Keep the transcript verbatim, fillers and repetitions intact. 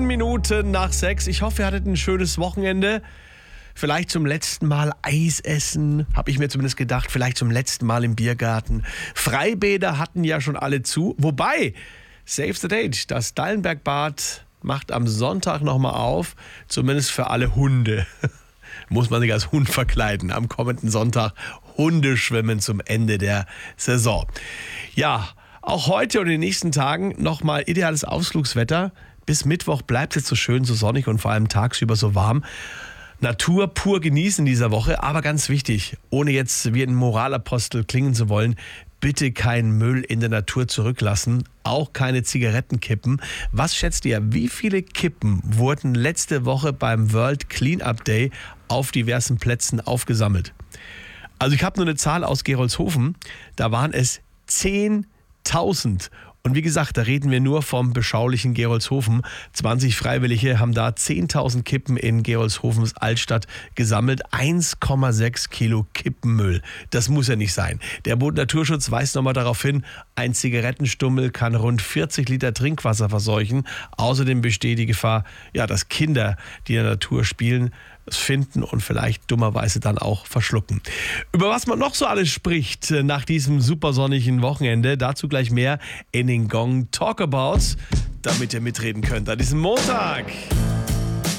Minuten nach sechs. Ich hoffe, ihr hattet ein schönes Wochenende. Vielleicht zum letzten Mal Eis essen, habe ich mir zumindest gedacht. Vielleicht zum letzten Mal im Biergarten. Freibäder hatten ja schon alle zu. Wobei, save the date, das Dallenbergbad macht am Sonntag nochmal auf. Zumindest für alle Hunde. Muss man sich als Hund verkleiden. Am kommenden Sonntag Hundeschwimmen zum Ende der Saison. Ja, auch heute und in den nächsten Tagen nochmal ideales Ausflugswetter. Bis Mittwoch bleibt es jetzt so schön, so sonnig und vor allem tagsüber so warm. Natur pur genießen in dieser Woche, aber ganz wichtig, ohne jetzt wie ein Moralapostel klingen zu wollen, bitte keinen Müll in der Natur zurücklassen, auch keine Zigarettenkippen. Was schätzt ihr, wie viele Kippen wurden letzte Woche beim World Cleanup Day auf diversen Plätzen aufgesammelt? Also ich habe nur eine Zahl aus Gerolzhofen, da waren es zehntausend. Und wie gesagt, da reden wir nur vom beschaulichen Gerolzhofen. zwanzig Freiwillige haben da zehntausend Kippen in Gerolzhofens Altstadt gesammelt. eins Komma sechs Kilo Kippenmüll. Das muss ja nicht sein. Der Bund Naturschutz weist nochmal darauf hin, ein Zigarettenstummel kann rund vierzig Liter Trinkwasser verseuchen. Außerdem besteht die Gefahr, ja, dass Kinder, die in der Natur spielen, es finden und vielleicht dummerweise dann auch verschlucken. Über was man noch so alles spricht nach diesem supersonnigen Wochenende, dazu gleich mehr in den Gong Talkabouts, damit ihr mitreden könnt an diesem Montag.